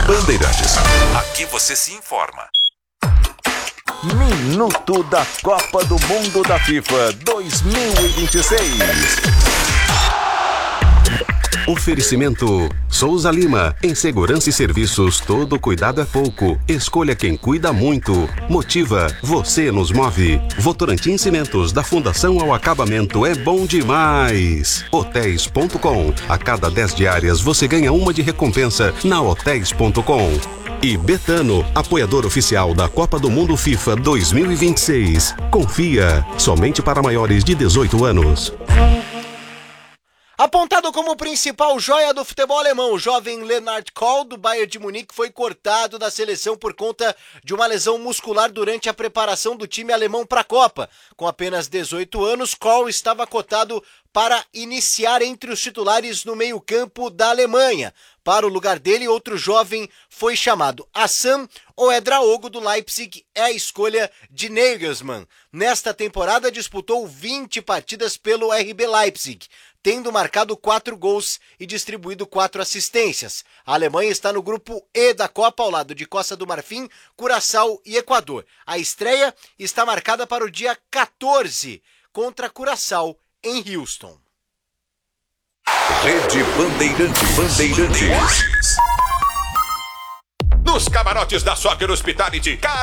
Bandeirantes. Aqui você se informa. Minuto da Copa do Mundo da FIFA 2026. Oferecimento Souza Lima. Em segurança e serviços, todo cuidado é pouco. Escolha quem cuida muito. Motiva, você nos move. Votorantim Cimentos, da fundação ao acabamento, é bom demais. Hotéis.com. A cada 10 diárias você ganha uma de recompensa na Hotéis.com. E Betano, apoiador oficial da Copa do Mundo FIFA 2026. Confia, somente para maiores de 18 anos. Apontado como principal joia do futebol alemão, o jovem Lennart Kohl, do Bayern de Munique, foi cortado da seleção por conta de uma lesão muscular durante a preparação do time alemão para a Copa. Com apenas 18 anos, Kohl estava cotado para iniciar entre os titulares no meio-campo da Alemanha. Para o lugar dele, outro jovem foi chamado. Assam Ouedraogo, do Leipzig, é a escolha de Nagelsmann. Nesta temporada, disputou 20 partidas pelo RB Leipzig, tendo marcado 4 gols e distribuído 4 assistências. A Alemanha está no grupo E da Copa, ao lado de Costa do Marfim, Curaçao e Equador. A estreia está marcada para o dia 14, contra Curaçao, em Houston. Rede Bandeirantes. Nos camarotes da Soccer Hospitality,